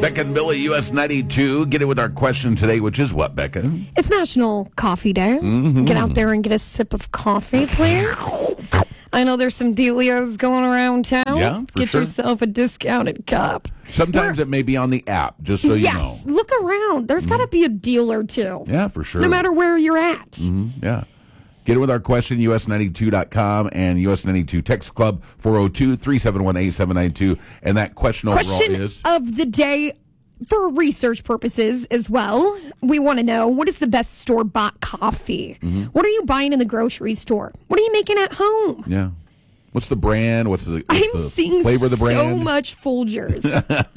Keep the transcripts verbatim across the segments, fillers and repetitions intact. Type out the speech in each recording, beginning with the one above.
Becca and Billy, U S ninety-two. Get it with our question today, which is what, Becca? It's National Coffee Day. Mm-hmm. Get out there and get a sip of coffee, please. I know there's some dealios going around town. Yeah, for Get sure. yourself a discounted cup. Sometimes We're, it may be on the app, just so yes, you know. look around. There's got to be a deal or two. Yeah, for sure. No matter where you're at. Mm-hmm. Yeah. Get it with our question, U S ninety-two dot com and U S ninety-two Text Club, four oh two, three seven one, eight seven nine two. And that question, Question overall is... of the day, for research purposes as well, we want to know, what is the best store-bought coffee? Mm-hmm. What are you buying in the grocery store? What are you making at home? Yeah. What's the brand? What's the, what's I'm the seeing flavor of the brand? so much Folgers.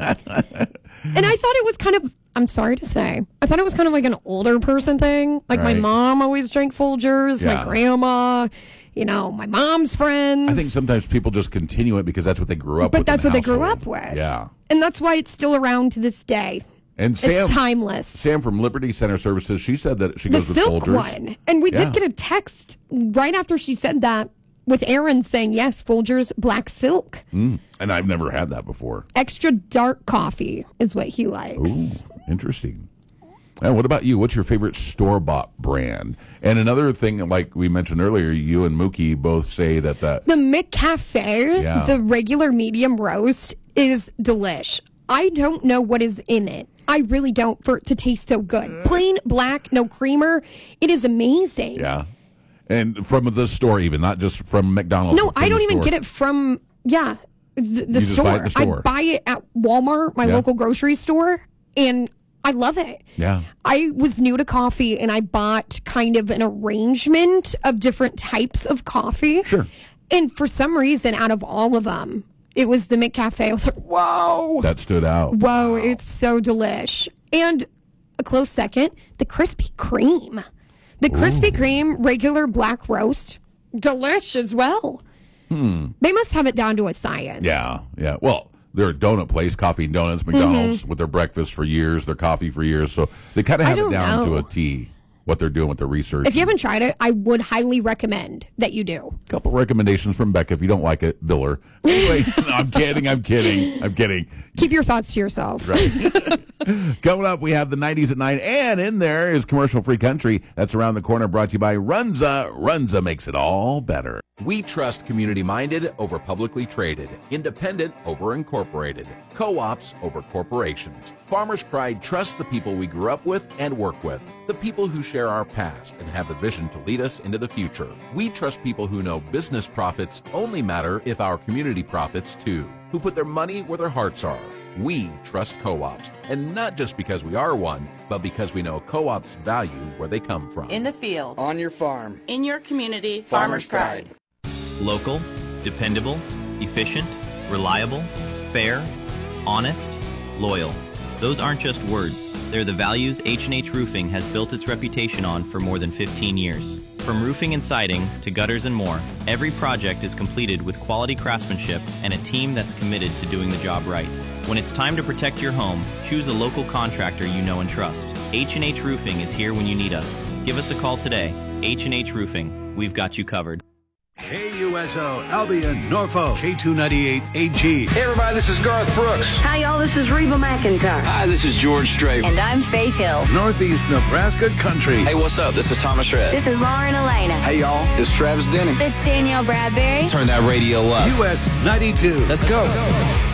And I thought it was kind of, I'm sorry to say, I thought it was kind of like an older person thing. Like Right. my mom always drank Folgers, Yeah. my grandma, you know, my mom's friends. I think sometimes people just continue it because that's what they grew up But with. that's in what the they grew household. up with. Yeah. And that's why it's still around to this day. And Sam, It's timeless. Sam from Liberty Center Services, she said that she The goes with silk Folgers. one. And we Yeah. did get a text right after she said that with Aaron saying, yes, Folgers Black Silk. Mm. And I've never had that before. Extra dark coffee is what he likes. Ooh, interesting. And what about you? What's your favorite store-bought brand? And another thing, like we mentioned earlier, you and Mookie both say that that... The McCafe, Yeah. the regular medium roast, is delish. I don't know what is in it. I really don't, for it to taste so good. Plain black, no creamer. It is amazing. Yeah. And from the store even, not just from McDonald's. No, but from I don't the even store. get it from, yeah, the, the, just store. buy it at the store. I buy it at Walmart, my Yeah. local grocery store, and I love it. Yeah. I was new to coffee, and I bought kind of an arrangement of different types of coffee. Sure. And for some reason, out of all of them, it was the McCafe. I was like, whoa. That stood out. Whoa, it's so delish. And a close second, the Krispy Kreme. The Krispy Kreme regular black roast, delish as well. Hmm. They must have it down to a science. Yeah, yeah. Well, they're a donut place, Coffee and Donuts, McDonald's, with their breakfast for years, their coffee for years. So they kind of I have it don't down know. to a T, what they're doing with their research. If you haven't tried it, I would highly recommend that you do. A couple recommendations from Becca. If you don't like it, bill her. Anyway, no, I'm kidding. I'm kidding. I'm kidding. Keep your thoughts to yourself. Right. Coming up, we have the nineties at nine, and in there is commercial-free country. That's around the corner, brought to you by Runza. Runza makes it all better. We trust community-minded over publicly traded, independent over incorporated, co-ops over corporations. Farmers Pride trusts the people we grew up with and work with, the people who share our past and have the vision to lead us into the future. We trust people who know business profits only matter if our community profits too, who put their money where their hearts are. We trust co-ops, and not just because we are one, but because we know co-ops value where they come from. In the field. On your farm. In your community. Farmers Pride. Local, dependable, efficient, reliable, fair, honest, loyal. Those aren't just words. They're the values H and H Roofing has built its reputation on for more than fifteen years. From roofing and siding to gutters and more, every project is completed with quality craftsmanship and a team that's committed to doing the job right. When it's time to protect your home, choose a local contractor you know and trust. H and H Roofing is here when you need us. Give us a call today. H and H Roofing. We've got you covered. K U S O, Albion, Norfolk, K two ninety-eight A G. Hey everybody, this is Garth Brooks. Hi y'all, this is Reba McEntire. Hi, this is George Strait. And I'm Faith Hill. Northeast Nebraska Country. Hey, what's up? This is Thomas Shred. This is Lauren Elena. Hey y'all, it's Travis Denning. It's Danielle Bradbury. Turn that radio up. U S ninety-two. Let's go.